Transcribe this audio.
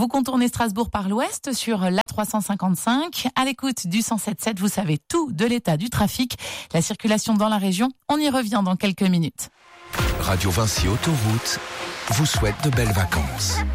Vous contournez Strasbourg par l'ouest sur l'A355. À l'écoute du 107.7, vous savez tout de l'état du trafic, la circulation dans la région. On y revient dans quelques minutes. Radio Vinci Autoroute vous souhaite de belles vacances.